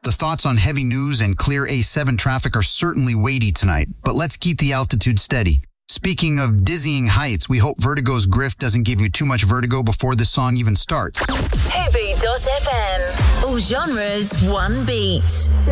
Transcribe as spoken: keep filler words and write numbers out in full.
The thoughts on heavy news and clear A seven traffic are certainly weighty tonight, but let's keep the altitude steady. Speaking of dizzying heights, we hope Vertigo's Grift doesn't give you too much vertigo before the song even starts. Heavy dot F M. All genres, one beat.